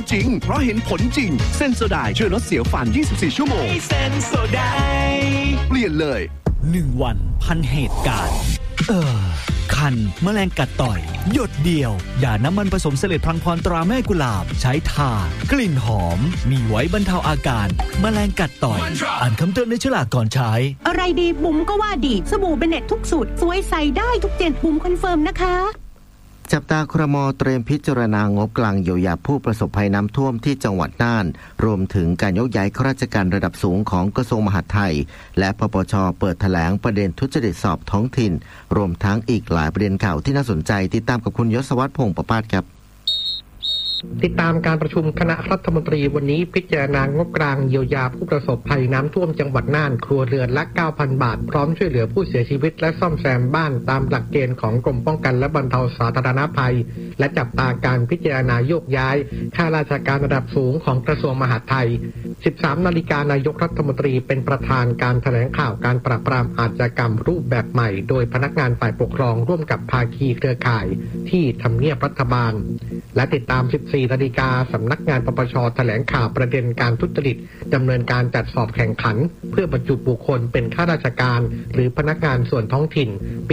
จริงเพราะเห็นผลจริงเซนโซไดช่วยลดเสียวฟัน24ชั่วโมงเซนโซไดเปลี่ยนเลย 1วันพันเหตุการณ์คันแมลงกัดต่อยหยดเดียวอย่าน้ำมันผสมเสลดพลังพรตราแม่กุหลาบใช้ทากลิ่นหอมมีไว้บรรเทาอาการแมลงกัดต่อยอ่านคำเตือนในฉลากก่อนใช้อะไรดีบุ๋มก็ว่าดีสบู่เบเน็ตทุกสูตรสวยใส่ได้ทุกเจนบุ๋มคอนเฟิร์มนะคะจับตาครม.เตรียมพิจารณางบกลางเยียวยาผู้ประสบภัยน้ำท่วมที่จังหวัดน่านรวมถึงการยกย้ายข้าราชการระดับสูงของกระทรวงมหาดไทยและปปช.เปิดแถลงประเด็นทุจริตสอบท้องถิ่นรวมทั้งอีกหลายประเด็นข่าวที่น่าสนใจติดตามกับคุณยศวัฒน์พงษ์ประภาสครับติดตามการประชุมคณะรัฐมนตรีวันนี้พิจารณางบกลางเยียวยาผู้ประสบภัยน้ำท่วมจังหวัดน่านครัวเรือนละ 9,000 บาทพร้อมช่วยเหลือผู้เสียชีวิตและซ่อมแซมบ้านตามหลักเกณฑ์ของกรมป้องกันและบรรเทาสาธารณภัยและจับตาการพิจารณาโยกย้ายข้าราชการระดับสูงของกระทรวงมหาดไทย 13 นาฬิกานายกรัฐมนตรีเป็นประธานการแถลงข่าวการปราบปรามอาชญากรรมรูปแบบใหม่โดยพนักงานฝ่ายปกครองร่วมกับภาคีเครือข่ายที่ทำเนียบรัฐบาลและติดตาม 14 นาฬิกาสำนักงานปปช.แถลงข่าวประเด็นการทุจริตดำเนินการจัดสอบแข่งขันเพื่อบรรจุบุคคลเป็นข้าราชการหรือพนักงานส่วนท้องถิ่นปี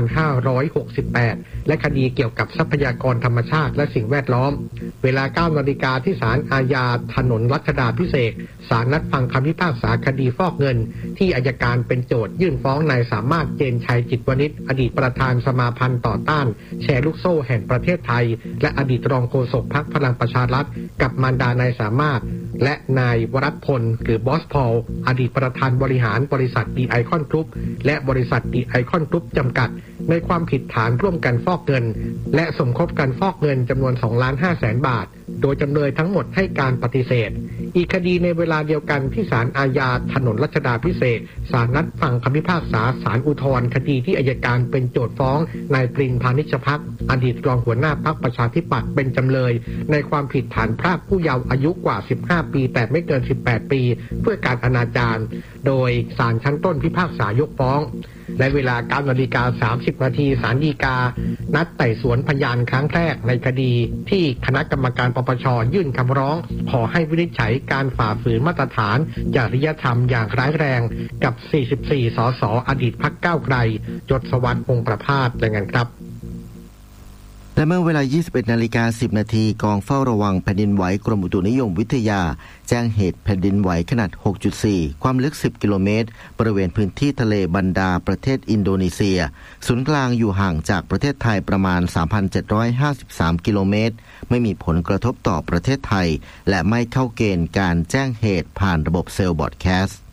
2568 และคดีเกี่ยวกับทรัพยากรธรรมชาติและสิ่งแวดล้อมเวลา 9 นาฬิกาที่ศาลอาญาถนนรัชดาภิเษกศาลนัดฟังคำพิพากษาคดีฟอกเงินที่อัยการเป็นโจทยื่นฟ้องนายสามารถเจนชัยจิตวณิชอดีตประธานสมาพันธ์ต่อต้านแชร์ลูกโซ่แห่งประเทศไทยและอดีตรองโฆษกพรรคพลังประชารัฐกับมารดานายสามารถและนายวรัตพลหรือบอสพอลอดีตประธานบริหารบริษัทดีไอคอนกรุ๊ปและบริษัทดีไอคอนกรุ๊ปจำกัดในความผิดฐานร่วมกันฟอกเงินและสมคบกันฟอกเงินจำนวน 2,500,000 บาทโดยจำเลยทั้งหมดให้การปฏิเสธอีกคดีในเวลาเดียวกันที่ศาลอาญาถนนรัชดาภิเษกศาลนัดฟังคำพิพากษาศาลอุทธรณ์คดีที่อัยการเป็นโจทฟ้องนายปรินพานิชภักดิ์อดีตรองหัวหน้าพรรคประชาธิปัตย์เป็นจำเลยในความผิดฐานพรากผู้เยาว์อายุกว่า15ปีแต่ไม่เกิน18ปีเพื่อการอนาจารโดยศาลชั้นต้นพิพากษายกฟ้องและเวลา 9:30 น.ศาลฎีกานัดไต่สวนพยานครั้งแรกในคดีที่คณะกรรมการปปช.ยื่นคำร้องขอให้วินิจฉัยการฝ่าฝืนมาตรฐานจริยธรรมอย่างร้ายแรงกับ44สสอดีตพรรคก้าวไกลยศวัฒน์พงษ์ประภาสรายงานครับและเมื่อเวลา 21:10 น.กองเฝ้าระวังแผ่นดินไหวกรมอุตุนิยมวิทยาแจ้งเหตุแผ่นดินไหวขนาด 6.4 ความลึก 10 กิโลเมตรบริเวณพื้นที่ทะเลบันดาประเทศอินโดนีเซียศูนย์กลางอยู่ห่างจากประเทศไทยประมาณ 3,753 กิโลเมตรไม่มีผลกระทบต่อประเทศไทยและไม่เข้าเกณฑ์การแจ้งเหตุผ่านระบบเซลล์บอร์ดแคสต์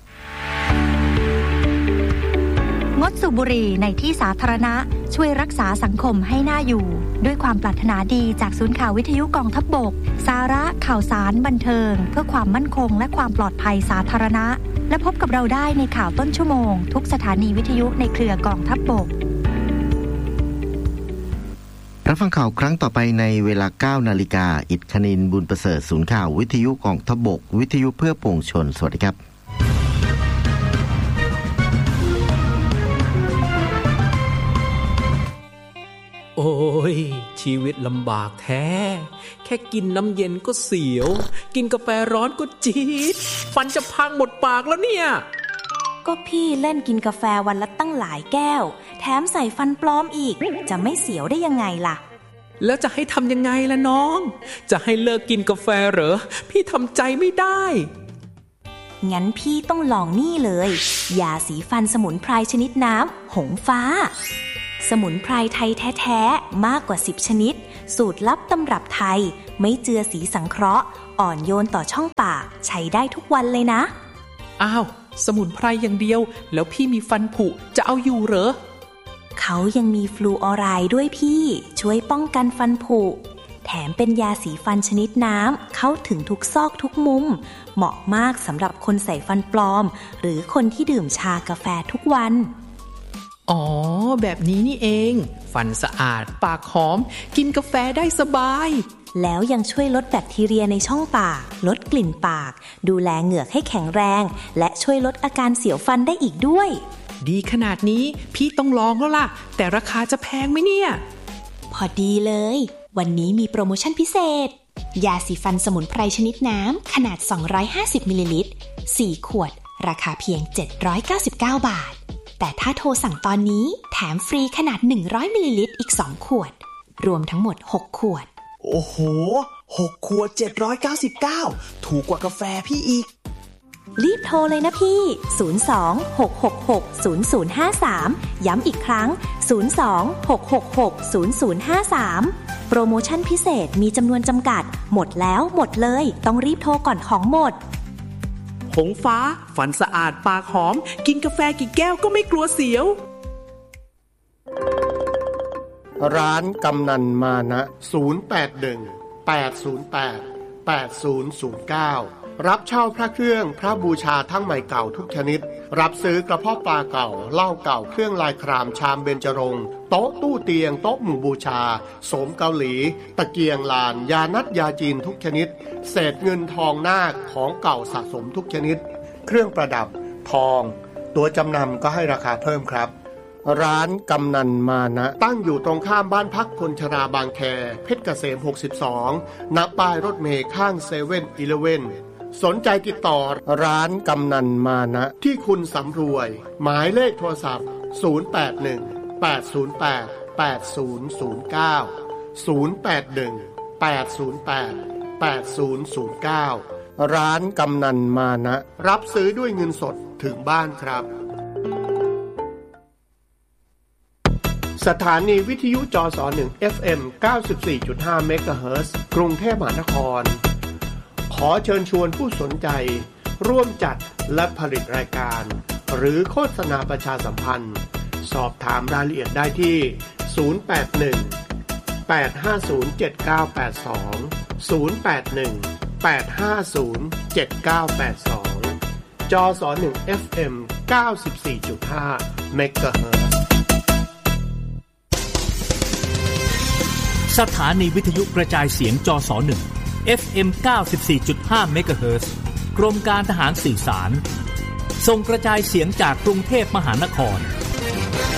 งดสูบบุหรี่ในที่สาธารณะช่วยรักษาสังคมให้น่าอยู่ด้วยความปรารถนาดีจากศูนย์ข่าววิทยุกองทัพบกสาระข่าวสารบันเทิงเพื่อความมั่นคงและความปลอดภัยสาธารณะและพบกับเราได้ในข่าวต้นชั่วโมงทุกสถานีวิทยุในเครือกองทัพบกรับฟังข่าวครั้งต่อไปในเวลา 9 นาฬิกาอิฐคณินบุญประเสริฐศูนย์ข่าววิทยุกองทัพบกวิทยุเพื่อปวงชนสวัสดีครับโอ้ยชีวิตลำบากแท้แค่กินน้ำเย็นก็เสียวกินกาแฟร้อนก็จี๊ดฟันจะพังหมดปากแล้วเนี่ยก็พี่เล่นกินกาแฟวันละตั้งหลายแก้วแถมใส่ฟันปลอมอีกจะไม่เสียวได้ยังไงล่ะแล้วจะให้ทำยังไงล่ะน้องจะให้เลิกกินกาแฟเหรอพี่ทำใจไม่ได้งั้นพี่ต้องลองนี่เลยยาสีฟันสมุนไพรชนิดน้ำหงฟ้าสมุนไพรไทยแท้ๆมากกว่า10ชนิดสูตรลับตำรับไทยไม่เจือสีสังเคราะห์อ่อนโยนต่อช่องปากใช้ได้ทุกวันเลยนะอ้าวสมุนไพรอย่างเดียวแล้วพี่มีฟันผุจะเอาอยู่เหรอเขายังมีฟลูออไรด์ด้วยพี่ช่วยป้องกันฟันผุแถมเป็นยาสีฟันชนิดน้ำเข้าถึงทุกซอกทุกมุมเหมาะมากสำหรับคนใส่ฟันปลอมหรือคนที่ดื่มชากาแฟทุกวันอ๋อแบบนี้นี่เองฟันสะอาดปากหอมกินกาแฟได้สบายแล้วยังช่วยลดแบคทีเรียในช่องปากลดกลิ่นปากดูแลเหงือกให้แข็งแรงและช่วยลดอาการเสียวฟันได้อีกด้วยดีขนาดนี้พี่ต้องลองแล้วล่ะแต่ราคาจะแพงไหมเนี่ยพอดีเลยวันนี้มีโปรโมชั่นพิเศษยาสีฟันสมุนไพรชนิดน้ำขนาด250มิลลิลิตร4ขวดราคาเพียง799 บาทแต่ถ้าโทรสั่งตอนนี้แถมฟรีขนาด100มิลลิลิตรอีก2ขวดรวมทั้งหมด6ขวดโอ้โห6ขวด799ถูกกว่ากาแฟพี่อีกรีบโทรเลยนะพี่02-666-0053ย้ำอีกครั้ง02-666-0053โปรโมชั่นพิเศษมีจำนวนจำกัดหมดแล้วหมดเลยต้องรีบโทรก่อนของหมดหงฟ้าฟันสะอาดปากหอมกินกาแฟกี่แก้วก็ไม่กลัวเสียวร้านกำนันมานะ081-808-8009รับเช่าพระเครื่องพระบูชาทั้งใหม่เก่าทุกชนิดรับซื้อกระเพาะปลาเก่าเหล้าเก่าเครื่องลายครามชามเบญจรงค์โต๊ะตู้เตียงโต๊ะหมู่บูชาโสมเกาหลีตะเกียงลานยานัดยาจีนทุกชนิดเศษเงินทองนาคของเก่าสะสมทุกชนิดเครื่องประดับทองตัวจำนำก็ให้ราคาเพิ่มครับร้านกำนันมานะตั้งอยู่ตรงข้ามบ้านพักคนชราบางแคเพชรเกษม62ณป้ายรถเมล์ข้างเซเว่นอีเลฟเว่นสนใจติดต่อร้านกำนันมานะที่คุณสำรวยหมายเลขโทรศัพท์081-808-8009 ร้านกำนันมานะรับซื้อด้วยเงินสดถึงบ้านครับสถานีวิทยุจส1 FM 94.5 เมกะเฮิรตซ์กรุงเทพมหานครขอเชิญชวนผู้สนใจร่วมจัดและผลิตรายการหรือโฆษณาประชาสัมพันธ์สอบถามรายละเอียดได้ที่081-850-7982 081-850-7982 จส1 FM 94.5 เมกะเฮิรตซ์สถานีวิทยุกระจายเสียงจส1 FM 94.5 เมกะเฮิรตซ์กรมการทหารสื่อสารส่งกระจายเสียงจากกรุงเทพมหานคร